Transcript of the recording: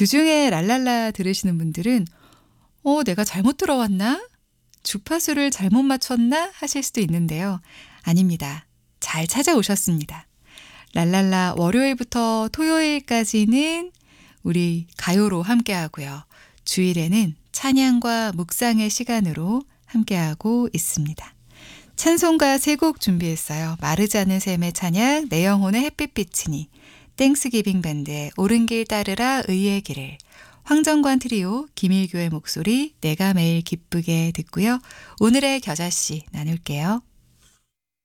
주중에 랄랄라 들으시는 분들은 내가 잘못 들어왔나? 주파수를 잘못 맞췄나? 하실 수도 있는데요. 아닙니다. 잘 찾아오셨습니다. 랄랄라 월요일부터 토요일까지는 우리 가요로 함께하고요. 주일에는 찬양과 묵상의 시간으로 함께하고 있습니다. 찬송가 3곡 준비했어요. 마르지 않는 샘의 찬양, 내 영혼의 햇빛비치니, 땡스기빙 밴드의 옳은 길 따르라 의의 길을, 황정관 트리오, 김일교의 목소리, 내가 매일 기쁘게 듣고요. 오늘의 겨자씨 나눌게요.